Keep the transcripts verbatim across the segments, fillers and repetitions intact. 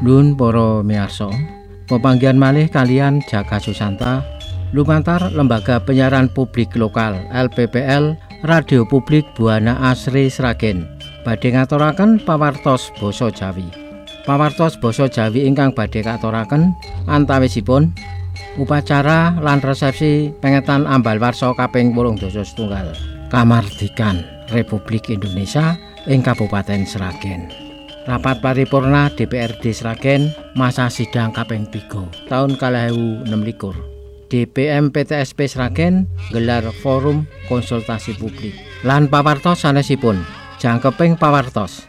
Nun para miyarsa, pepanggihan malih kalian Jaka Susanta lumantar Lembaga Penyiaran Publik Lokal L P P L Radio Publik Buana Asri Sragen badhe ngaturaken pawartos basa Jawi. Pawartos basa Jawi ingkang badhe katuraken antawisipun upacara lan resepsi pengetan ambal warsa kaping wolung dasa setunggal Kamardikan Republik Indonesia ing Kabupaten Sragen. Rapat paripurna D P R D Sragen masa sidang kaping tiga tahun kalih ewu enem likur. D P M P T S P Sragen gelar forum konsultasi publik lan pawartos sanesipun. Jangkeping pawartos.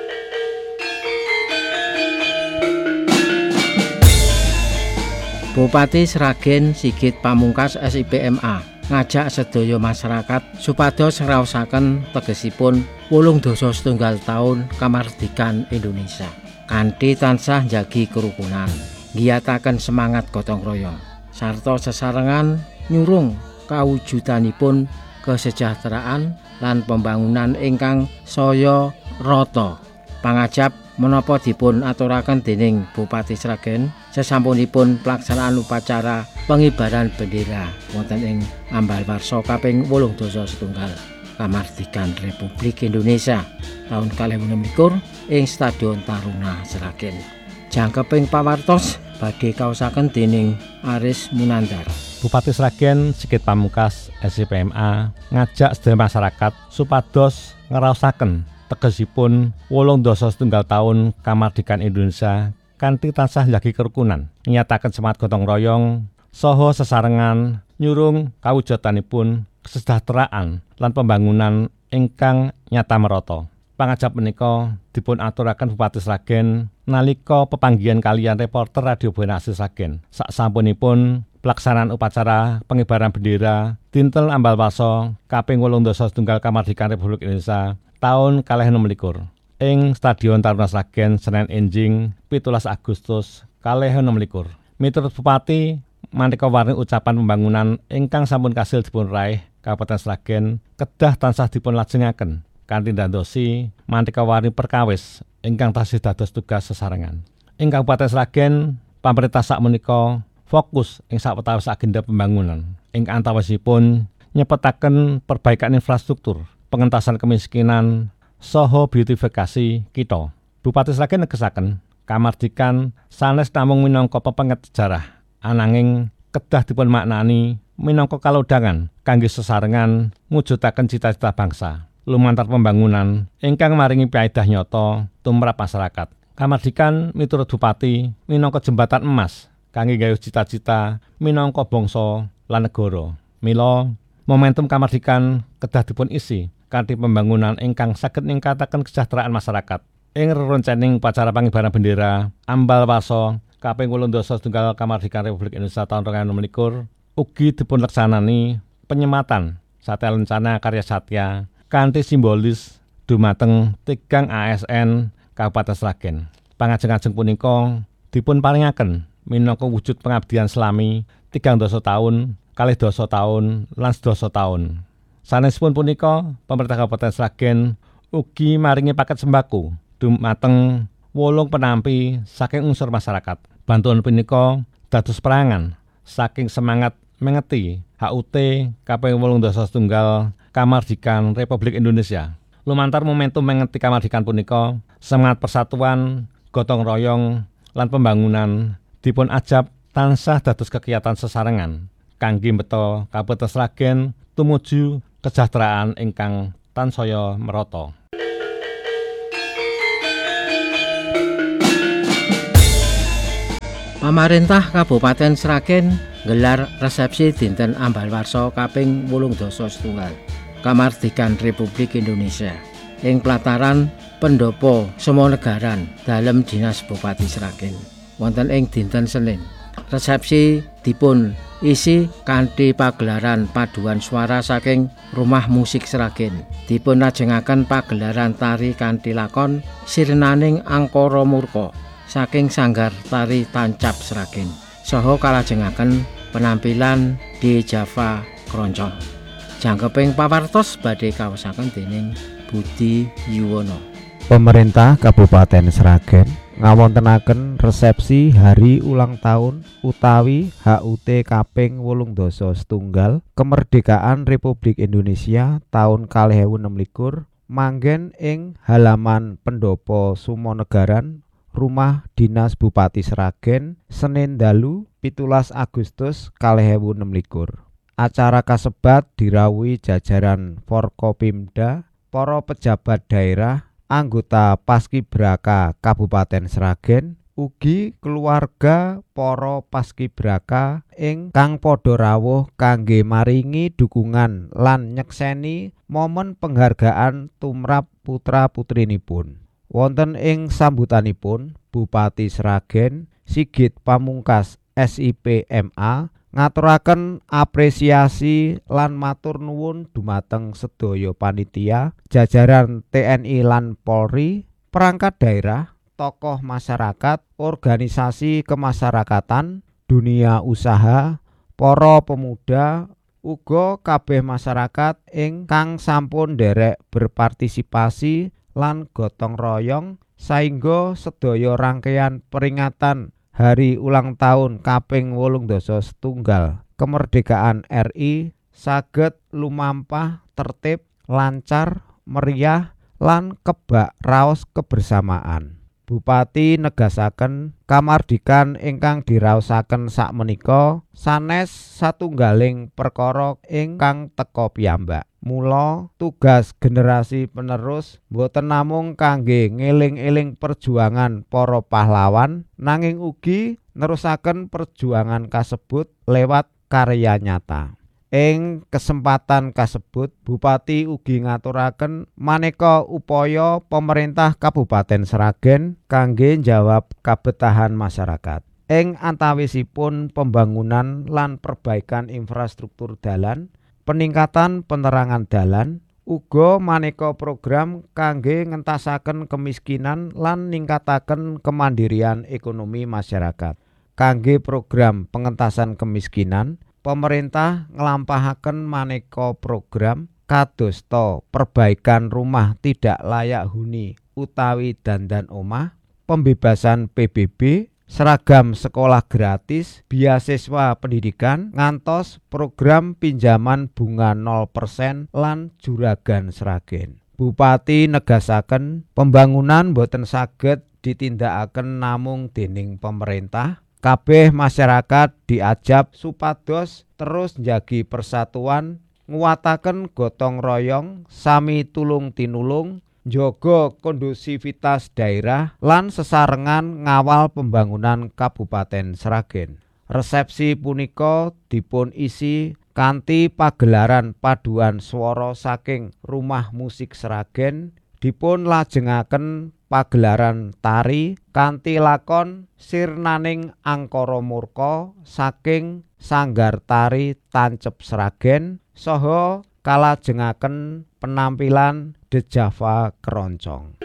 Bupati Sragen Sigit Pamungkas S I P M A ngajak sedaya masyarakat supados ngraosaken tegesipun wolung dasa setunggal taun kamardikan Indonesia kanthi tansah njagi kerukunan, ngiyataken semangat gotong royong sarta sesarengan nyurung kawujudanipun kesejahteraan lan pembangunan ingkang saya rata. Pangajap menapa dipun aturaken dening Bupati Sragen sesampunipun pelaksanaan upacara pengibaran bendera wonten ing ambal warsa kaping wolung dasa setunggal Kamardikan Republik Indonesia tahun kalih enem likur ing Stadion Taruna Sragen. Jangkeping pawartos badhe kaosaken dening Aris Munandar. Bupati Sragen Sigit Pamungkas S I P M A ngajak sedaya masyarakat supados ngraosaken tegesipun wolung dasa setunggal taun kamardikan Indonesia kanthi tansah njagi kerukunan, nyataken semangat gotong royong saha sesarengan nyurung kawujudanipun kesejahteraan lan pembangunan ingkang nyata merata. Pangajap menika dipun aturaken Bupati Sragen nalika pepanggihan kaliyan reporter Radio Buana Asri Sragen saksampunipun pelaksanaan upacara pengibaran bendera dinten ambal warsa kaping wolung dasa setunggal Kamardikan Republik Indonesia tahun kalih enem likur ing Stadion Taruna Sragen Senen enjing pitulas Agustus kalih enem likur. Miturut Bupati, maneka warni ucapan pembangunan ingkang sampun kasil dipun raih Kabupaten Sragen kedah tansah dipun lajengaken kanthi ndandosi maneka warni perkawis ingkang tasih dados tugas sesarengan. Ing Kabupaten Sragen, pamarentah sakmenika fokus ing sawetawis agenda pembangunan ing antawisipun nyepetaken perbaikan infrastruktur, pengentasan kemiskinan, saha beautifikasi kita. Bupati Sragen negesaken kamardikan sanes namung minangka pepenget sejarah, ananging kedah dipun maknani minangka kalodhangan kangge sesarengan mujudaken cita-cita bangsa lumantar pembangunan ingkang maringi paedah nyata tumrap masyarakat. Kamardikan miturut Bupati minangka jembatan emas kangge gayuh cita-cita minangka bangsa lan negara. Mila momentum kamardikan kedah dipun isi kanthi pembangunan ingkang saged ningkataken kesejahteraan masyarakat. Ing rerencaning upacara pangibaran bendera ambal warsa kaping wolung dasa setunggal Kamardikan Republik Indonesia tahun rong ewu enem likur ugi dipun leksanani penyematan Satya Lencana Karya Satya kanthi simbolis dumateng tigang A S N Kabupaten Sragen. Pangajeng-ajeng punika dipun paringaken minangka wujud pengabdian selami tigang dasa taun, kalih dasa taun, lan sedasa taun. Sanesipun punika, pemerintah Kabupaten Sragen ugi maringi paket sembako dumateng wolung penampi saking unsur masyarakat. Bantuan punika dados perangan saking semangat mengeti H U T kaping wolung dasa setunggal Kamardikan Republik Indonesia. Lumantar momentum mengeti kamardikan punika, semangat persatuan, gotong royong, lan pembangunan dipun ajab tansah dados kegiatan sesarengan kangge mbeta Kabupaten Sragen tumuju kesejahteraan ingkang tansaya merata. Pamarentah Kabupaten Sragen gelar resepsi dinten ambal warsa kaping wolung dasa setunggal Kamardikan Republik Indonesia ing pelataran pendopo Semonegaran dalem Dinas Bupati Sragen wonten ing dinten Senin. Resepsi dipun isi kanthi pagelaran paduan suara saking Rumah Musik Sragen. Dipun lajengaken pagelaran tari kanthi lakon Sirnaning Angkara Murka saking Sanggar Tari Tancap Sragen. Saha kalajengaken penampilan di Java Kroncong. Jangkeping pawartos badhe kaosaken dening Budi Yuwono. Pemerintah Kabupaten Sragen ngawontenaken resepsi hari ulang tahun utawi H U T kaping wolung dasa setunggal kemerdekaan Republik Indonesia tahun kalih ewu enem likur manggen ing halaman Pendopo Sumonegaran Rumah Dinas Bupati Sragen Senin dalu pitulas Agustus kalih ewu enem likur. Acara kasebat dirawuhi jajaran Forkopimda, para pejabat daerah, anggota Paskibraka Kabupaten Sragen, ugi keluarga para paskibraka ingkang padha rawuh kangge maringi dukungan lan nyekseni momen penghargaan tumrap putra-putrinipun. Wonten ing sambutanipun, Bupati Sragen Sigit Pamungkas S I P M A ngaturaken apresiasi lan matur nuwun dumateng sedaya panitia, jajaran T N I lan Polri, perangkat daerah, tokoh masyarakat, organisasi kemasyarakatan, dunia usaha, para pemuda, uga kabeh masyarakat ingkang sampun nderek berpartisipasi lan gotong royong saengga sedaya rangkaian peringatan Hari ulang tahun kaping wolung dasa setunggal kemerdekaan R I saged lumampah tertib, lancar, meriah lan kebak raos kebersamaan. Bupati negasaken kamardikan ingkang diraosaken sakmenika sanes satunggaling perkara ingkang teka piyambak. Mula tugas generasi penerus boten namung kangge ngeling-eling perjuangan para pahlawan, nanging ugi nerusaken perjuangan kasebut lewat karya nyata. Ing kesempatan kasebut, Bupati ugi ngaturaken maneka upaya pemerintah Kabupaten Sragen kangge njawab kabetahan masyarakat. Ing antawisipun pembangunan lan perbaikan infrastruktur dalan, peningkatan penerangan dalan, uga maneka program kangge ngentasaken kemiskinan lan ningkataken kemandirian ekonomi masyarakat. Kangge program pengentasan kemiskinan, pemerintah nglampahaken maneka program kadosta perbaikan rumah tidak layak huni utawi dandan omah, pembebasan P B B, seragam sekolah gratis, beasiswa pendidikan, ngantos program pinjaman bunga nol persen lan juragan Sragen. Bupati negasaken pembangunan boten saged ditindakaken namung dening pemerintah. Kabeh masyarakat diajab supados terus njagi persatuan, nguwataken gotong royong, sami tulung tinulung, njaga kondusivitas daerah lan sesarengan ngawal pembangunan Kabupaten Sragen. Resepsi punika dipun isi kanthi pagelaran paduan swara saking Rumah Musik Sragen, dipun lajengaken pagelaran tari kanthi lakon Sirnaning Angkara Murka saking Sanggar Tari Tancep Sragen saha kalajengaken penampilan The Java Keroncong.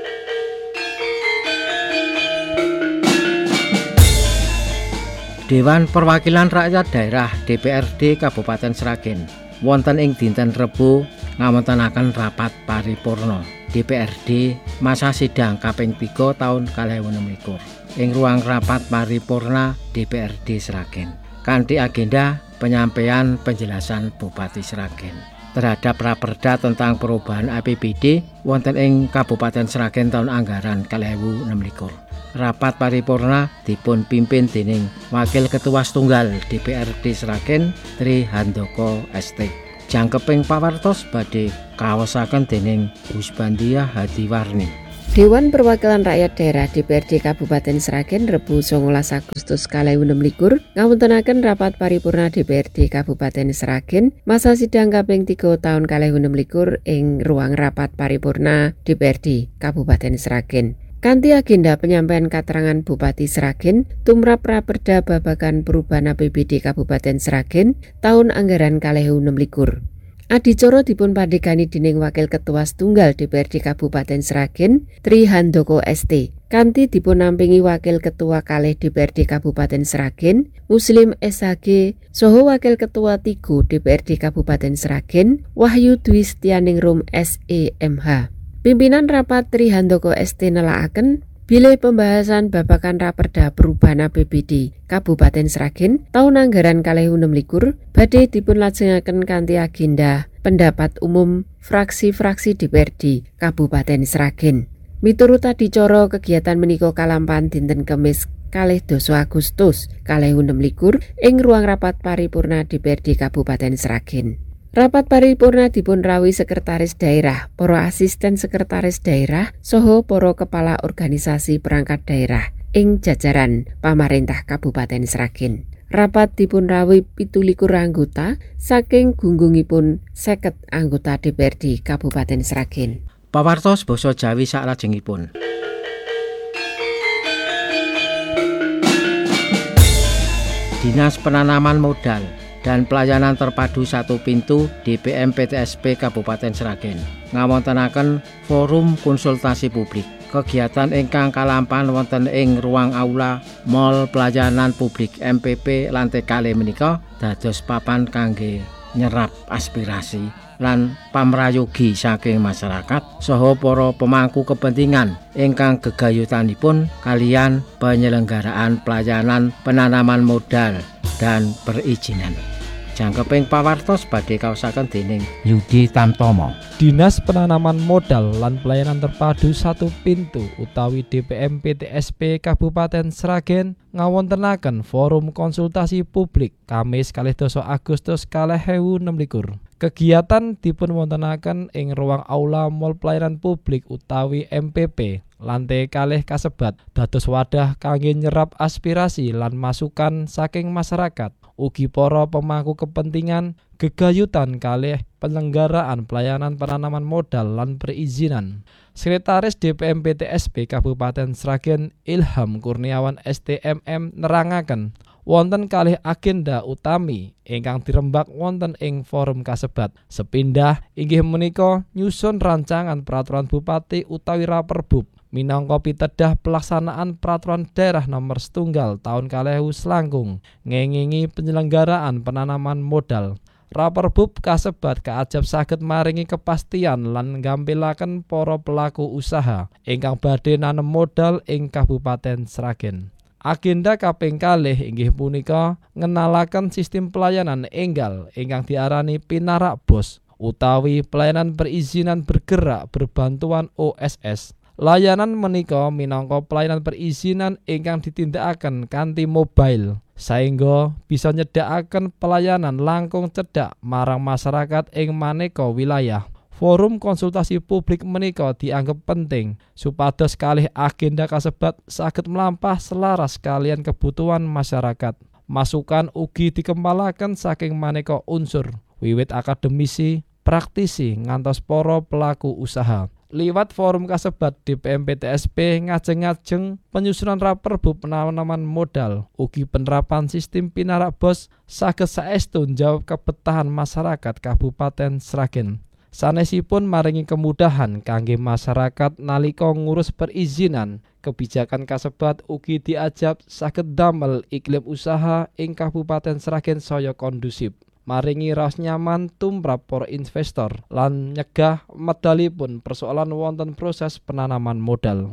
Dewan Perwakilan Rakyat Daerah D P R D Kabupaten Sragen wonten ing dinten Rebo ngawontenaken rapat paripurna D P R D masa sidang kaping tiga tahun kalih ewu enem likur ing ruang rapat paripurna D P R D Sragen kanthi agenda penyampaian penjelasan Bupati Sragen terhadap raperda tentang perubahan A P B D wonten ing Kabupaten Sragen tahun anggaran kalih ewu enem likur. Rapat paripurna dipun pimpin dening Wakil Ketua Setunggal D P R D Sragen Tri Handoko S T. Jangkeping pawartos badhe kaosaken dening Husbandia Hadiwarni. Dewan Perwakilan Rakyat Daerah D P R D Kabupaten Sragen Rebo songolas Agustus kalih ewu enem likur ngawontenaken rapat paripurna D P R D Kabupaten Sragen masa sidang kaping tiga tahun kalih ewu enem likur ing ruang rapat paripurna D P R D Kabupaten Sragen. Kanthi agenda penyampaian katerangan Bupati Sragen tumrap raperda babagan perubahan A P B D Kabupaten Sragen tahun anggaran kalih ewu enem likur. Adicara dipun pandegani dening Wakil Ketua Setunggal D P R D Kabupaten Sragen Tri Handoko S T. Kanthi dipun nampingi Wakil Ketua kalih D P R D Kabupaten Sragen Muslim S H G saha Wakil Ketua tiga D P R D Kabupaten Sragen Wahyu Dwi Setianingrum S E M H. Pimpinan rapat Tri Handoko S T nelakaken Bilih pembahasan babagan Raperda Perubahan A P B D Kabupaten Sragen taun anggaran kalih ewu enem likur badhe dipunlajengaken kanthi agenda pendapat umum fraksi-fraksi D P R D Kabupaten Sragen. Miturut adicara kegiatan menika kalampahan dinten Kemis kalih dasa Agustus kalih ewu enem likur ing ruang rapat paripurna D P R D Kabupaten Sragen. Rapat paripurna dipun rawuhi sekretaris daerah, para asisten sekretaris daerah, saha para kepala organisasi perangkat daerah ing jajaran pamarentah Kabupaten Sragen. Rapat dipun rawuhi pitu likur anggota saking gunggungipun seket anggota D P R D Kabupaten Sragen. Pawartos basa Jawi saklajengipun. Dinas Penanaman Modal dan Pelayanan Terpadu Satu Pintu D P M P T S P Kabupaten Sragen ngawontenaken forum konsultasi publik. Kegiatan ingkang kalampahan wonten ing ruang aula Mall Pelayanan Publik M P P lantai kalih menika dados papan kangge nyerap aspirasi lan pamrayogi saking masyarakat saha para pemangku kepentingan ingkang gegayutanipun kalian penyelenggaraan pelayanan penanaman modal dan perizinan. Jangkeping pawartos badhe kaosaken dening Yudi Tamtomo. Dinas Penanaman Modal lan Pelayanan Terpadu Satu Pintu utawi D P M P T S P Kabupaten Sragen ngawontenaken forum konsultasi publik Kamis kalih dasa Agustus kalih ewu enem likur. Kegiatan dipun wontenaken ing ruang aula Mall Pelayanan Publik utawi M P P lantai kalih kasebat dados wadah kangge nyerap aspirasi lan masukan saking masyarakat. Ugi para pemangku kepentingan gegayutan kalih penyelenggaraan pelayanan penanaman modal lan perizinan. Sekretaris D P M P T S P Kabupaten Sragen Ilham Kurniawan S T M M nerangaken wonten kalih agenda utami ingkang dirembak wonten ing forum kasebat. Sepindah inggih menika nyusun rancangan peraturan bupati utawi Raperbub minangka pitedah pelaksanaan peraturan daerah nomor setunggal tahun kalih ewu selangkung ngengingi penyelenggaraan penanaman modal. Raperbub kasebat kaajab saged maringi kepastian lan nggampilaken para pelaku usaha ingkang badhe nanem modal ing Kabupaten Sragen. Agenda kaping kalih inggih punika ngenalaken sistem pelayanan enggal ingkang diarani pinarak bos utawi pelayanan perizinan bergerak berbantuan O S S. Layanan menika minangka pelayanan perizinan ingkang ditindakaken kanthi mobile saengga bisa nyedakaken pelayanan langkung cedhak marang masyarakat ing maneka wilayah. Forum konsultasi publik menika dianggep penting supados kalih agenda kasebat saged mlampah selaras kalian kebutuhan masyarakat. Masukan ugi dikempalaken saking maneka unsur wiwit akademisi, praktisi ngantos para pelaku usaha. Liwat forum kasebat D P M P T S P ngajeng-ngajeng penyusunan Raperbub penanaman modal ugi penerapan sistem pinarak bos saged saestu njawab kebetahan masyarakat Kabupaten Sragen. Sanesipun maringi kemudahan kangge masyarakat nalika ngurus perizinan, kebijakan kasebat ugi diajab saged damel iklim usaha ing Kabupaten Sragen saya kondusif. Maringi raos nyaman tumrap para investor lan nyegah medalipun persoalan wonten proses penanaman modal.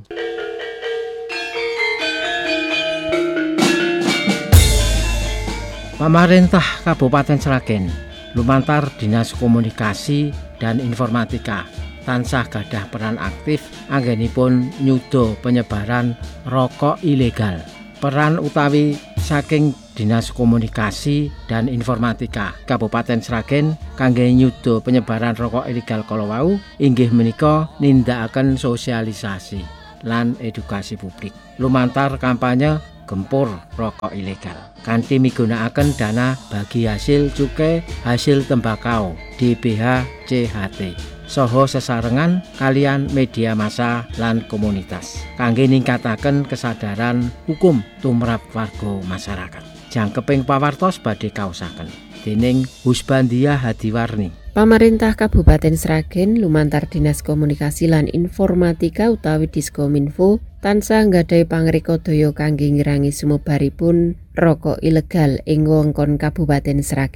Pamarentah Kabupaten Sragen lumantar Dinas Komunikasi dan Informatika tansah gadah peran aktif anggenipun nyuda penyebaran rokok ilegal. Peran utawi saking Dinas Komunikasi dan Informatika Kabupaten Sragen kangge nyuda penyebaran rokok ilegal kala wau inggih menika nindakaken sosialisasi lan edukasi publik lumantar kampanye gempur rokok ilegal kanthi migunakaken dana bagi hasil cukai hasil tembakau D B H C H T saha sesarengan kalian media massa lan komunitas kangge ningkataken kesadaran hukum tumrap warga masyarakat. Jangkeping pawartos badhe kaosaken dening Husbandia Hadiwarni. Pamarentah Kabupaten Sragen lumantar Dinas Komunikasi lan Informatika utawi Diskominfo tansah nggadhahi pangrekadaya kangge ngirangi sumebaripun rokok ilegal ing wewengkon Kabupaten Sragen.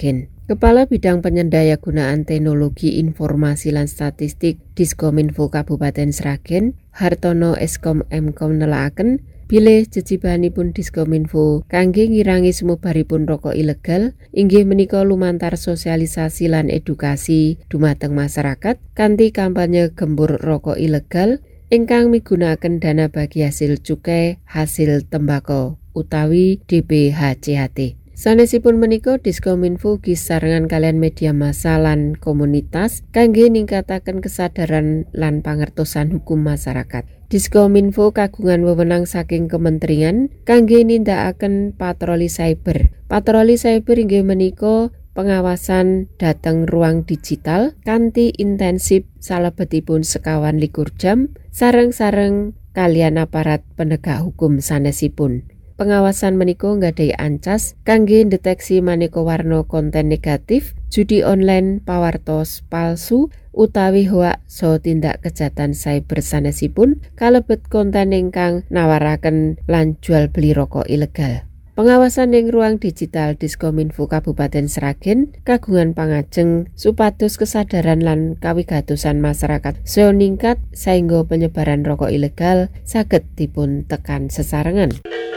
Kepala Bidang Penyendaya-gunaan Teknologi Informasi lan Statistik Diskominfo Kabupaten Sragen, Hartono Eskom Emkom nelakaken bilih jejibahanipun Diskominfo kangge ngirangi sumebaripun rokok ilegal inggih menika lumantar sosialisasi lan edukasi dumateng masyarakat kanthi kampanye gembur rokok ilegal ingkang migunakaken dana bagi hasil cukai hasil tembakau utawi D B H C H T. Sanesipun menika Diskominfo gisarengan kalian media massa lan komunitas kangge ningkataken kesadaran lan pangertosan hukum masyarakat. Diskominfo kagungan wewenang saking kementerian kangge nindakaken patroli cyber. Patroli cyber inggih menika pengawasan dhateng ruang digital kanthi intensif salebetipun sekawan likur jam sareng-sareng kalian aparat penegak hukum sanesipun. Pengawasan menika nggadahi ancas kangge ndeteksi maneka warna konten negatif, judi online, pawartos palsu utawi hoak saha tindak kejahatan cyber sanesipun kalebet konten ingkang nawaraken lan jual beli rokok ilegal. Pengawasan ing ruang digital Diskominfo Kabupaten Sragen kagungan pangajeng supados kesadaran lan kawigatosan masyarakat saya ningkat saengga penyebaran rokok ilegal saged dipun tekan sesarengan.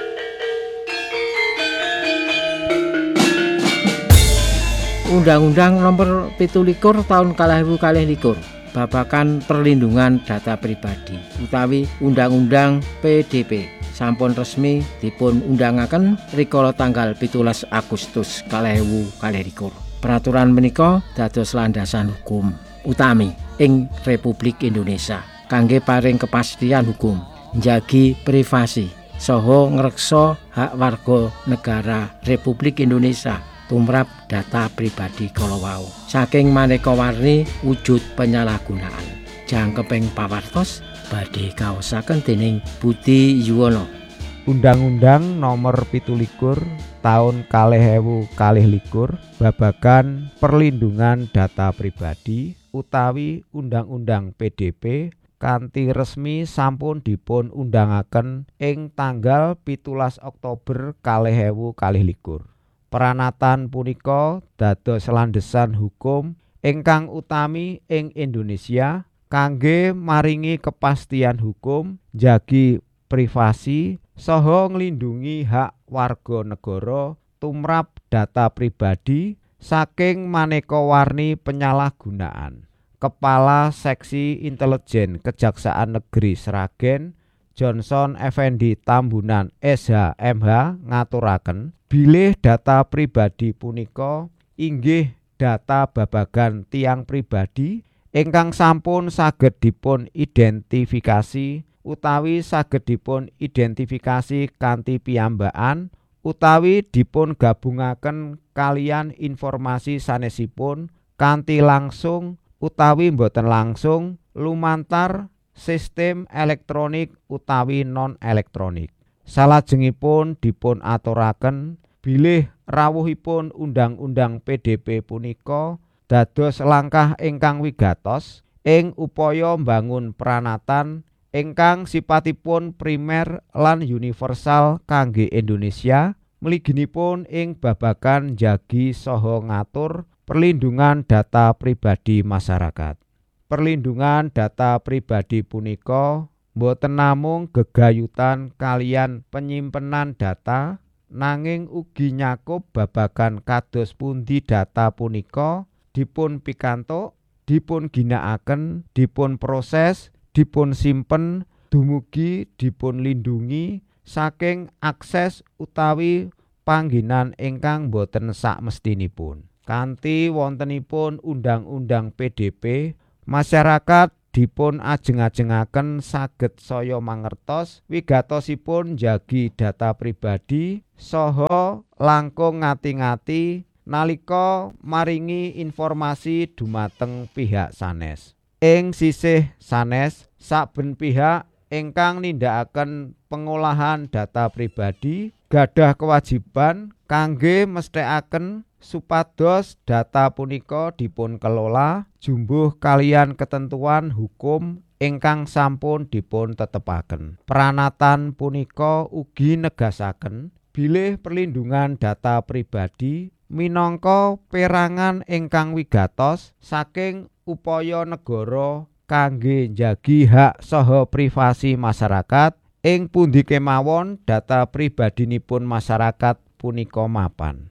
Undang-Undang Nomor pitu likur Tahun kalih ewu kalih likur babagan perlindungan data pribadi utawi Undang-Undang P D P sampun resmi dipun undangaken rikala tanggal pitulas Agustus kalih ewu kalih likur. Peraturan menika dados landasan hukum utami ing Republik Indonesia kangge paring kepastian hukum, njagi privasi saha ngreksa hak warga negara Republik Indonesia tumrap data pribadi kala wau. Saking maneka warni wujud penyalahgunaan. Jangkeping pawartos badhe kaosaken dening Budi Yuwono. Undang-Undang Nomor pitu likur Tahun kalih ewu kalih likur babagan perlindungan data pribadi utawi Undang-Undang P D P kanthi resmi sampun dipun undangaken ing tanggal pitulas Oktober kalih ewu kalih likur. Peranatan punika dados landhesan hukum ingkang utami ing Indonesia kangge maringi kepastian hukum, njagi privasi saha nglindungi hak warga negara tumrap data pribadi saking maneka warni penyalahgunaan. Kepala Seksi Intelijen Kejaksaan Negeri Sragen Johnson Effendi Tambunan S H M H ngaturaken bilih data pribadi punika inggih data babagan tiang pribadi ingkang sampun saged dipun identifikasi utawi saged dipun identifikasi kanthi piyambakan utawi dipun gabungaken kalian informasi sanesipun kanthi langsung utawi boten langsung lumantar sistem elektronik utawi non elektronik. Salajengipun dipun aturaken bilih rawuhipun Undang-Undang P D P punika dados langkah ingkang wigatos ing upaya mbangun pranatan ingkang sipatipun primer lan universal kangge Indonesia mliginipun ing babagan njagi saha ngatur perlindungan data pribadi masyarakat. Perlindungan data pribadi punika boten namung gegayutan kalian penyimpenan data nanging ugi nyakup babagan kados pundi data punika dipun pikantuk, dipun ginakaken, dipun proses, dipun simpen, dumugi dipun lindungi saking akses utawi panggenan ingkang boten sakmestinipun. Kanthi wontenipun Undang-Undang P D P, masyarakat dipun ajeng-ajengaken saged saya mangertos wigatosipun njagi data pribadi saha langkung ngati-ngati nalika maringi informasi dumateng pihak sanes. Ing sisih sanes, saben pihak ingkang nindakaken pengolahan data pribadi gadah kewajiban kangge mesthekaken supados data punika dipun kelola jumbuh kalian ketentuan hukum ingkang sampun dipun tetepaken. Pranatan punika ugi negasaken bilih perlindungan data pribadi minangka perangan ingkang wigatos saking upaya negara kangge njagi hak saha privasi masyarakat ing pundi kemawon data pribadinipun masyarakat punika mapan.